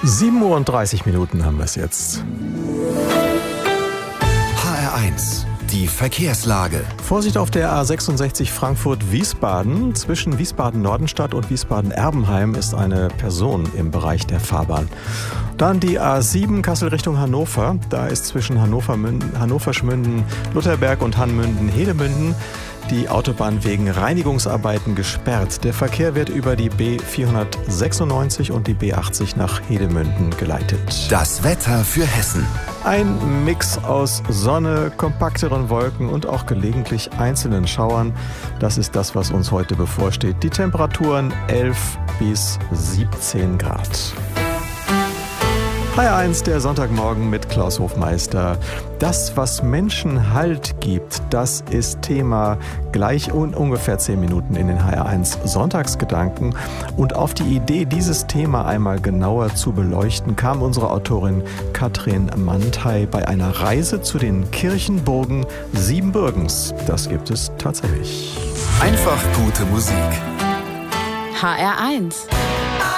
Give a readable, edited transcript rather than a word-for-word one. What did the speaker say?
7:30 Uhr haben wir es jetzt. HR1, die Verkehrslage. Vorsicht auf der A66 Frankfurt-Wiesbaden. Zwischen Wiesbaden-Nordenstadt und Wiesbaden-Erbenheim ist eine Person im Bereich der Fahrbahn. Dann die A7 Kassel Richtung Hannover. Da ist zwischen Hannover-Schmünden, Lutherberg und Hanmünden-Hedemünden die Autobahn wegen Reinigungsarbeiten gesperrt. Der Verkehr wird über die B496 und die B80 nach Hedemünden geleitet. Das Wetter für Hessen. Ein Mix aus Sonne, kompakteren Wolken und auch gelegentlich einzelnen Schauern. Das ist das, was uns heute bevorsteht. Die Temperaturen 11 bis 17 Grad. HR1, der Sonntagmorgen mit Klaus Hofmeister. Das, was Menschen Halt gibt, das ist Thema gleich ungefähr 10 Minuten in den HR1 Sonntagsgedanken. Und auf die Idee, dieses Thema einmal genauer zu beleuchten, kam unsere Autorin Katrin Mantei bei einer Reise zu den Kirchenburgen Siebenbürgens. Das gibt es tatsächlich. Einfach gute Musik. HR1